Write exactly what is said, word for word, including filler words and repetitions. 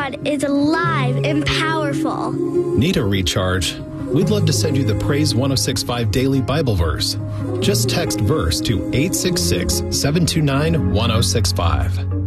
God is alive and powerful. Need a recharge? We'd love to send you the Praise one oh six point five Daily Bible Verse. Just text verse to eight six six, seven two nine, one oh six five.